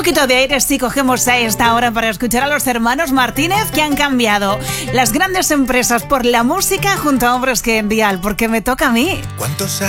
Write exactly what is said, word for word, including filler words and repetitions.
poquito de aire si cogemos a esta hora para escuchar a los hermanos Martínez, que han cambiado las grandes empresas por la música junto a Hombres que Dial, porque me toca a mí. ¿Cuántos